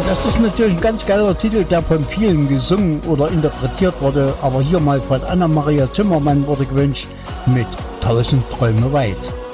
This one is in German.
Das ist natürlich ein ganz geiler Titel, der von vielen gesungen oder interpretiert wurde, aber hier mal von Anna-Maria Zimmermann wurde gewünscht mit 1000 Träume weit.